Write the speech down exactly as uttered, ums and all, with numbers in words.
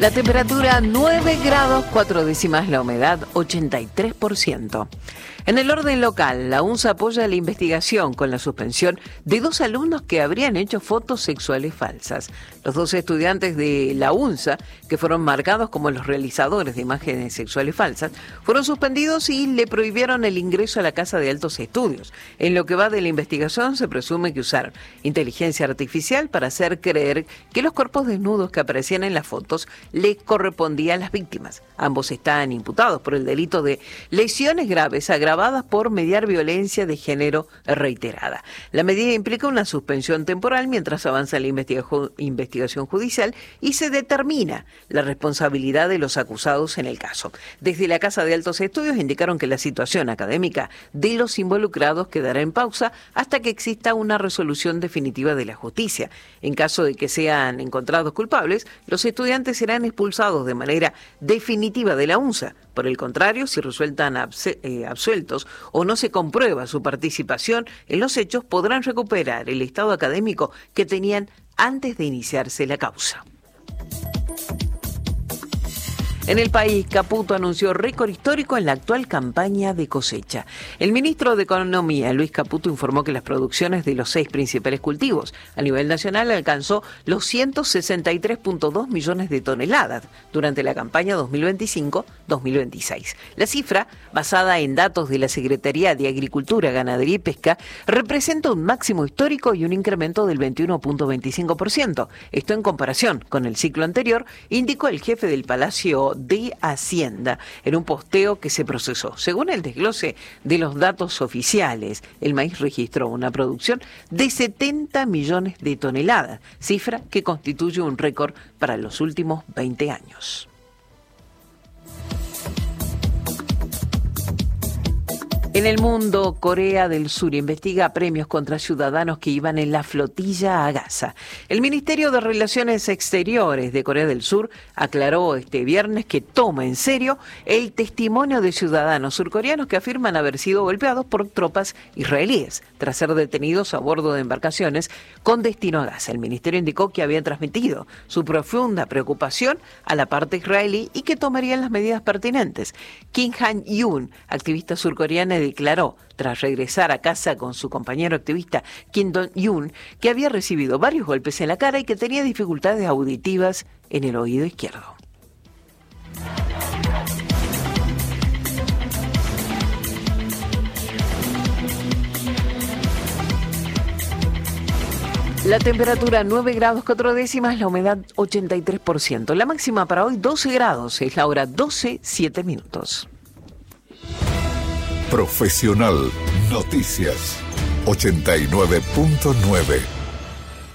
La temperatura nueve grados cuatro décimas, la humedad ochenta y tres por ciento. En el orden local, la UNSA apoya la investigación con la suspensión de dos alumnos que habrían hecho fotos sexuales falsas. Los dos estudiantes de la UNSA, que fueron marcados como los realizadores de imágenes sexuales falsas, fueron suspendidos y le prohibieron el ingreso a la Casa de Altos Estudios. En lo que va de la investigación, se presume que usaron inteligencia artificial para hacer creer que los cuerpos desnudos que aparecían en las fotos le correspondían a las víctimas. Ambos están imputados por el delito de lesiones graves agravadas por mediar violencia de género reiterada. La medida implica una suspensión temporal mientras avanza la investiga- investigación judicial y se determina la responsabilidad de los acusados en el caso. Desde la Casa de Altos Estudios indicaron que la situación académica de los involucrados quedará en pausa hasta que exista una resolución definitiva de la justicia. En caso de que sean encontrados culpables, los estudiantes serán expulsados de manera definitiva de la UNSA. Por el contrario, si resultan abse- eh, absueltos o no se comprueba su participación en los hechos, podrán recuperar el estado académico que tenían antes de iniciarse la causa. En el país, Caputo anunció récord histórico en la actual campaña de cosecha. El ministro de Economía, Luis Caputo, informó que las producciones de los seis principales cultivos a nivel nacional alcanzó los ciento sesenta y tres punto dos millones de toneladas durante la campaña dos mil veinticinco dos mil veintiséis. La cifra, basada en datos de la Secretaría de Agricultura, Ganadería y Pesca, representa un máximo histórico y un incremento del veintiuno punto veinticinco por ciento. Esto en comparación con el ciclo anterior, indicó el jefe del Palacio de Hacienda en un posteo que se procesó. Según el desglose de los datos oficiales, el maíz registró una producción de setenta millones de toneladas, cifra que constituye un récord para los últimos veinte años. En el mundo, Corea del Sur investiga premios contra ciudadanos que iban en la flotilla a Gaza. El Ministerio de Relaciones Exteriores de Corea del Sur aclaró este viernes que toma en serio el testimonio de ciudadanos surcoreanos que afirman haber sido golpeados por tropas israelíes tras ser detenidos a bordo de embarcaciones con destino a Gaza. El ministerio indicó que había transmitido su profunda preocupación a la parte israelí y que tomarían las medidas pertinentes. Kim Han-yoon, activista surcoreana, declaró, tras regresar a casa con su compañero activista Kim Dong-yoon, que había recibido varios golpes en la cara y que tenía dificultades auditivas en el oído izquierdo. La temperatura nueve grados cuatro décimas, la humedad ochenta y tres por ciento. La máxima para hoy doce grados, es la hora doce, siete minutos. Profesional Noticias ochenta y nueve punto nueve.